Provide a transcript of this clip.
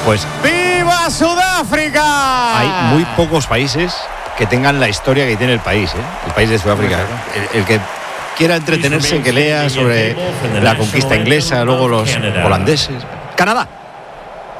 Pues ¡viva Sudáfrica! hay muy pocos países que tengan la historia que tiene el país de Sudáfrica. El que quiera entretenerse, que lea sobre la conquista inglesa, luego los holandeses. Canadá.